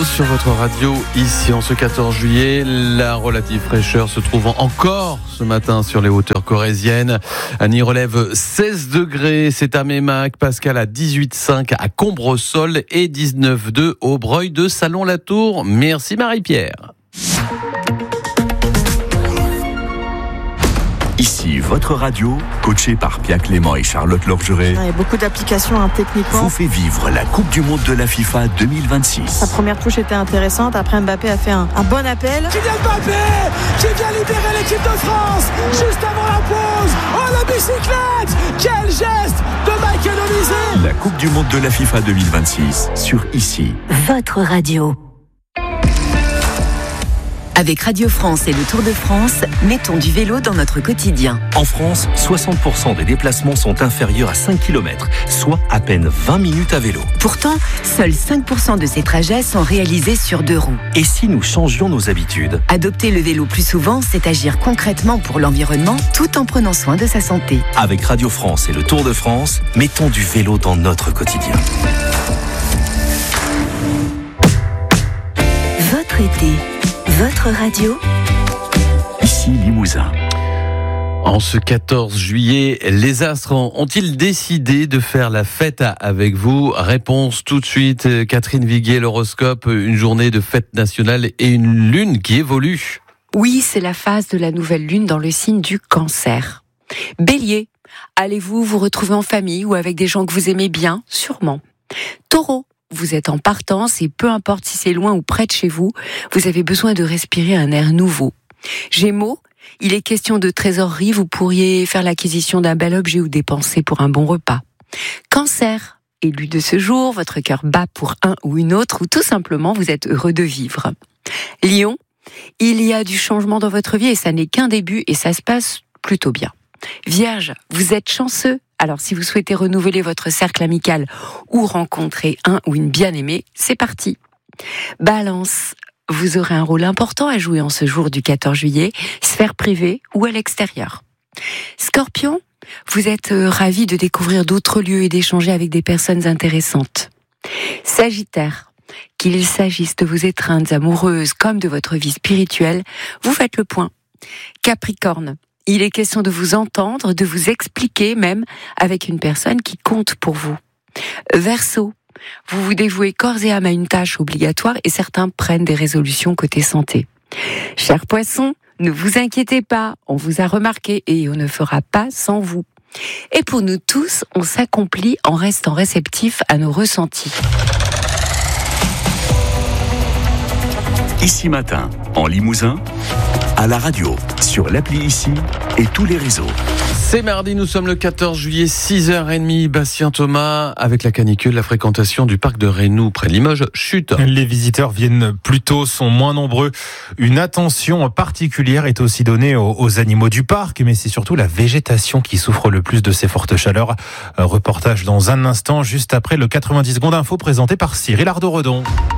sur votre radio, ici en ce 14 juillet. La relative fraîcheur se trouvant encore ce matin sur les hauteurs corréziennes. Annie relève 16 degrés, c'est à Mémac, Pascal à 18,5 à Combresol et 19,2 au Breuil de Salon-la-Tour. Merci Marie-Pierre. Ici, votre radio, coachée par Pierre Clément et Charlotte Lorgeret. Il y a beaucoup d'applications techniquement. Vous fait vivre la Coupe du Monde de la FIFA 2026. Sa première touche était intéressante. Après, Mbappé a fait un bon appel. Kylian Mbappé qui vient libérer l'équipe de France juste avant la pause. Oh, la bicyclette! Quel geste de Michael Olise! La Coupe du Monde de la FIFA 2026 sur Ici. Votre radio. Avec Radio France et le Tour de France, mettons du vélo dans notre quotidien. En France, 60% des déplacements sont inférieurs à 5 km, soit à peine 20 minutes à vélo. Pourtant, seuls 5% de ces trajets sont réalisés sur 2 roues. Et si nous changions nos habitudes ? Adopter le vélo plus souvent, c'est agir concrètement pour l'environnement tout en prenant soin de sa santé. Avec Radio France et le Tour de France, mettons du vélo dans notre quotidien. Votre été. Votre radio. Ici Limousin. En ce 14 juillet, les astres ont-ils décidé de faire la fête avec vous ? Réponse tout de suite, Catherine Viguier, l'horoscope, une journée de fête nationale et une lune qui évolue. Oui, c'est la phase de la nouvelle lune dans le signe du Cancer. Bélier, allez-vous vous retrouver en famille ou avec des gens que vous aimez bien ? Sûrement. Taureau, vous êtes en partance et peu importe si c'est loin ou près de chez vous, vous avez besoin de respirer un air nouveau. Gémeaux, il est question de trésorerie, vous pourriez faire l'acquisition d'un bel objet ou dépenser pour un bon repas. Cancer, élu de ce jour, votre cœur bat pour un ou une autre ou tout simplement vous êtes heureux de vivre. Lion, il y a du changement dans votre vie et ça n'est qu'un début et ça se passe plutôt bien. Vierge, vous êtes chanceux. Alors, si vous souhaitez renouveler votre cercle amical ou rencontrer un ou une bien-aimée, c'est parti. Balance, vous aurez un rôle important à jouer en ce jour du 14 juillet, sphère privée ou à l'extérieur. Scorpion, vous êtes ravi de découvrir d'autres lieux et d'échanger avec des personnes intéressantes. Sagittaire, qu'il s'agisse de vos étreintes amoureuses comme de votre vie spirituelle, vous faites le point. Capricorne, il est question de vous entendre, de vous expliquer même avec une personne qui compte pour vous. Verseau, vous vous dévouez corps et âme à une tâche obligatoire et certains prennent des résolutions côté santé. Chers poissons, ne vous inquiétez pas, on vous a remarqué et on ne fera pas sans vous. Et pour nous tous, on s'accomplit en restant réceptif à nos ressentis. Ici Matin, en Limousin, à la radio, sur l'appli Ici et tous les réseaux. C'est mardi, nous sommes le 14 juillet, 6h30, Bastien Thomas, avec la canicule, la fréquentation du parc de Reynoux, près de Limoges, chute. Les visiteurs viennent plus tôt, sont moins nombreux. Une attention particulière est aussi donnée aux animaux du parc, mais c'est surtout la végétation qui souffre le plus de ces fortes chaleurs. Reportage dans un instant, juste après le 90 secondes info présenté par Cyril Ardo-Redon.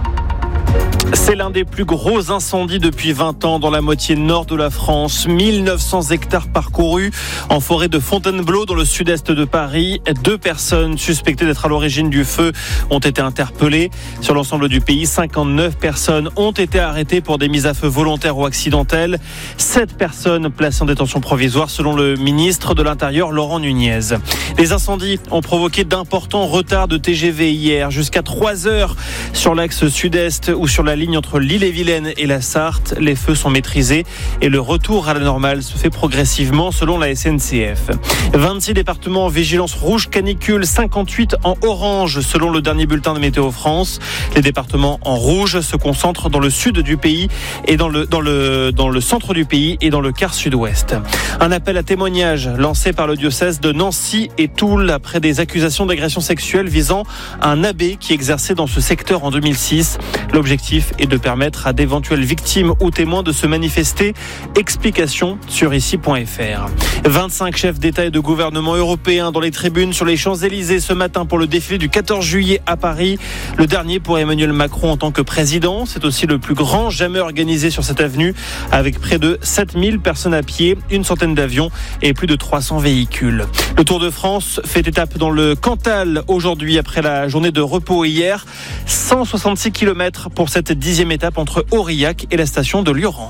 C'est l'un des plus gros incendies depuis 20 ans dans la moitié nord de la France. 1900 hectares parcourus en forêt de Fontainebleau dans le sud-est de Paris. 2 personnes suspectées d'être à l'origine du feu ont été interpellées. Sur l'ensemble du pays, 59 personnes ont été arrêtées pour des mises à feu volontaires ou accidentelles. 7 personnes placées en détention provisoire selon le ministre de l'Intérieur Laurent Nunez. Les incendies ont provoqué d'importants retards de TGV hier, jusqu'à 3 heures sur l'axe sud-est ou sur la ligne entre l'Ille-et-Vilaine et la Sarthe. Les feux sont maîtrisés et le retour à la normale se fait progressivement selon la SNCF. 26 départements en vigilance rouge canicule, 58 en orange selon le dernier bulletin de Météo France. Les départements en rouge se concentrent dans le sud du pays et dans le centre du pays et dans le quart sud-ouest. Un appel à témoignage lancé par le diocèse de Nancy et Toul après des accusations d'agression sexuelle visant un abbé qui exerçait dans ce secteur en 2006. L'objectif est de permettre à d'éventuelles victimes ou témoins de se manifester. Explication sur ici.fr. 25 chefs d'État et de gouvernement européens dans les tribunes sur les Champs-Élysées ce matin pour le défilé du 14 juillet à Paris. Le dernier pour Emmanuel Macron en tant que président. C'est aussi le plus grand jamais organisé sur cette avenue avec près de 7000 personnes à pied, une centaine d'avions et plus de 300 véhicules. Le Tour de France fait étape dans le Cantal aujourd'hui après la journée de repos hier. 166 km km pour cette 10e étape entre Aurillac et la station de Lioran.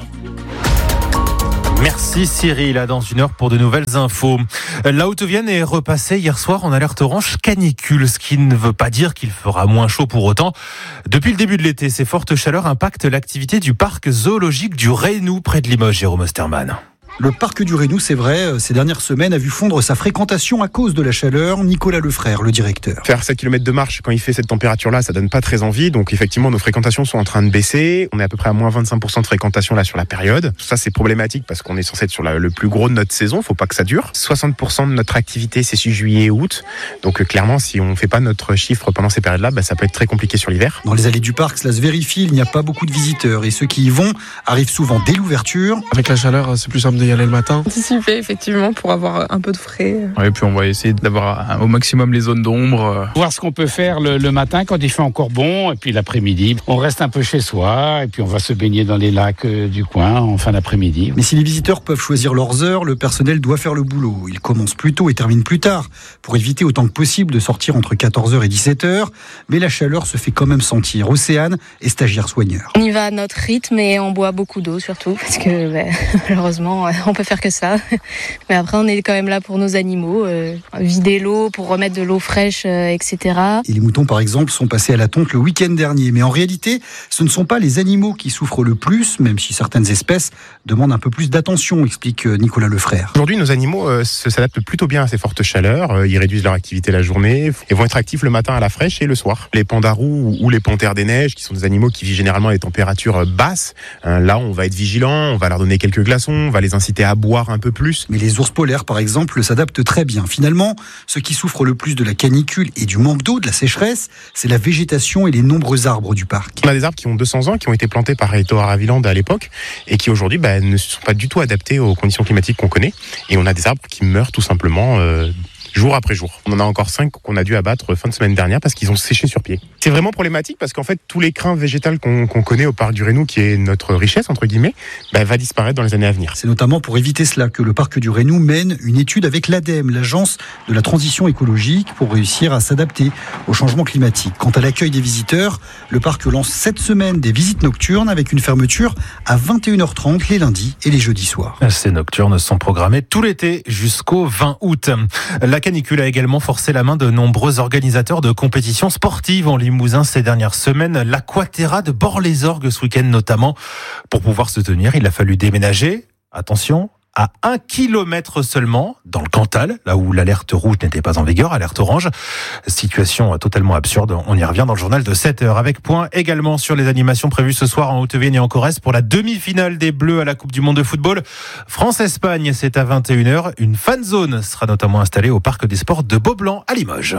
Merci Cyril, dans une heure pour de nouvelles infos. La Haute-Vienne est repassée hier soir en alerte orange canicule, ce qui ne veut pas dire qu'il fera moins chaud pour autant. Depuis le début de l'été, ces fortes chaleurs impactent l'activité du parc zoologique du Reynou près de Limoges, Jérôme Osterman. Le parc du Reynou, c'est vrai, ces dernières semaines a vu fondre sa fréquentation à cause de la chaleur. Nicolas Lefrère, le directeur. Faire 7 km de marche quand il fait cette température-là, ça donne pas très envie. Donc effectivement, nos fréquentations sont en train de baisser. On est à peu près à moins 25% de fréquentation là sur la période. Ça, c'est problématique parce qu'on est censé être sur le plus gros de notre saison. Faut pas que ça dure. 60% de notre activité, c'est sur juillet et août. Donc clairement, si on fait pas notre chiffre pendant ces périodes-là, ça peut être très compliqué sur l'hiver. Dans les allées du parc, cela se vérifie, il n'y a pas beaucoup de visiteurs. Et ceux qui y vont arrivent souvent dès l'ouverture. Avec la chaleur, c'est plus simple d'y aller le matin. Anticiper effectivement pour avoir un peu de frais. Et puis on va essayer d'avoir au maximum les zones d'ombre. Voir ce qu'on peut faire le matin quand il fait encore bon, et puis l'après-midi, on reste un peu chez soi, et puis on va se baigner dans les lacs du coin en fin d'après-midi. Mais si les visiteurs peuvent choisir leurs heures, le personnel doit faire le boulot. Il commence plus tôt et termine plus tard, pour éviter autant que possible de sortir entre 14h et 17h. Mais la chaleur se fait quand même sentir. Océane est stagiaire soigneur. On y va à notre rythme et on boit beaucoup d'eau surtout, parce que malheureusement, on peut faire que ça. Mais après, on est quand même là pour nos animaux, vider l'eau pour remettre de l'eau fraîche, etc. Et les moutons, par exemple, sont passés à la tonte le week-end dernier. Mais en réalité, ce ne sont pas les animaux qui souffrent le plus, même si certaines espèces demandent un peu plus d'attention, explique Nicolas Lefrère. Aujourd'hui, nos animaux s'adaptent plutôt bien à ces fortes chaleurs. Ils réduisent leur activité la journée et vont être actifs le matin à la fraîche et le soir. Les pandarous ou les panthères des neiges, qui sont des animaux qui vivent généralement à des températures basses, là, on va être vigilant, on va leur donner quelques glaçons, on va les inciter à boire un peu plus. Mais les ours polaires, par exemple, s'adaptent très bien. Finalement, ce qui souffre le plus de la canicule et du manque d'eau, de la sécheresse, c'est la végétation et les nombreux arbres du parc. On a des arbres qui ont 200 ans, qui ont été plantés par Eto Haviland à l'époque, et qui aujourd'hui ne sont pas du tout adaptés aux conditions climatiques qu'on connaît. Et on a des arbres qui meurent tout simplement jour après jour. On en a encore 5 qu'on a dû abattre fin de semaine dernière parce qu'ils ont séché sur pied. C'est vraiment problématique parce qu'en fait, tous les crins végétales qu'on connaît au parc du Reynou, qui est notre richesse, entre guillemets, va disparaître dans les années à venir. C'est notamment pour éviter cela que le parc du Reynou mène une étude avec l'ADEME, l'agence de la transition écologique, pour réussir à s'adapter au changement climatique. Quant à l'accueil des visiteurs, le parc lance cette semaine des visites nocturnes avec une fermeture à 21h30 les lundis et les jeudis soirs. Ces nocturnes sont programmées tout l'été jusqu'au 20 août. La canicule a également forcé la main de nombreux organisateurs de compétitions sportives en Limousin ces dernières semaines. L'Aquaterra de Bord-les-Orgues ce week-end notamment. Pour pouvoir se tenir, il a fallu déménager, attention, à 1 kilomètre seulement, dans le Cantal, là où l'alerte rouge n'était pas en vigueur, alerte orange. Situation totalement absurde. On y revient dans le journal de 7h. Avec point également sur les animations prévues ce soir en Haute-Vienne et en Corrèze pour la demi-finale des Bleus à la Coupe du Monde de football. France-Espagne, c'est à 21h. Une fan zone sera notamment installée au Parc des Sports de Beaublanc à Limoges.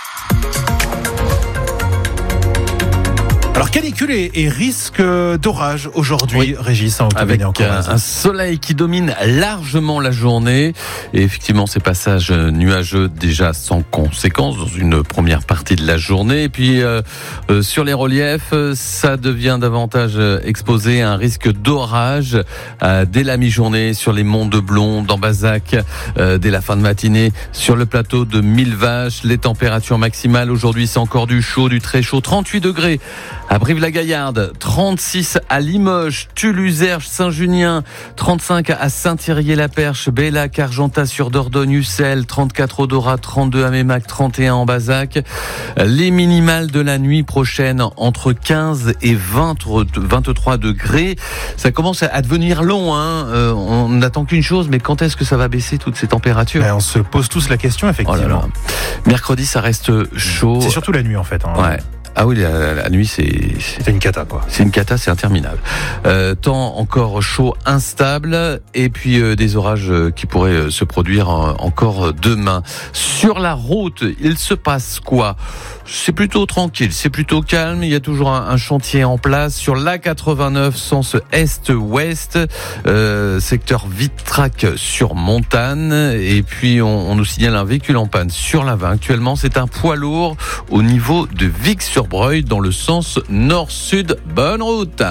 Alors canicule et risque d'orage aujourd'hui, Régis, en avec en un soleil qui domine largement la journée et effectivement ces passages nuageux déjà sans conséquence dans une première partie de la journée. Et puis sur les reliefs, ça devient davantage exposé à un risque d'orage dès la mi-journée sur les monts de Blon, d'Ambazac, dès la fin de matinée sur le plateau de Millevaches. Les températures maximales aujourd'hui, c'est encore du chaud, du très chaud, 38 degrés à Brive-la-Gaillarde, 36 à Limoges, Tulle-Uzerche, Saint-Junien, 35 à Saint-Thierry-la-Perche, Bellac, Argentat-sur-Dordogne, Ussel, 34 Odorat, 32 à Mémac, 31 en Bazac. Les minimales de la nuit prochaine entre 15 et 23 degrés. Ça commence à devenir long, on n'attend qu'une chose, mais quand est-ce que ça va baisser toutes ces températures ? On se pose tous la question, effectivement. Oh là là. Mercredi, ça reste chaud. C'est surtout la nuit, en fait. Ouais. Ah oui, la nuit, c'est une cata, quoi. C'est une cata, c'est interminable. Temps encore chaud, instable, et puis des orages qui pourraient se produire encore demain. Sur la route, il se passe quoi ? C'est plutôt tranquille, c'est plutôt calme. Il y a toujours un chantier en place sur l'A89, sens est-ouest, secteur Vitrac sur Montane. Et puis on nous signale un véhicule en panne sur la 20. Actuellement, c'est un poids lourd au niveau de Vic-sur-Breuil dans le sens nord-sud. Bonne route.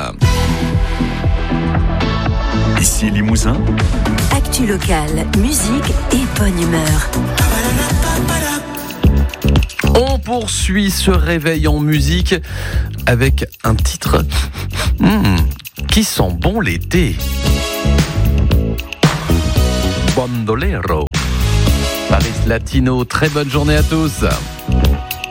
Ici Limousin. Actu locale, musique et bonne humeur. On poursuit ce réveil en musique avec un titre qui sent bon l'été. Bandolero. Paris Latino, très bonne journée à tous.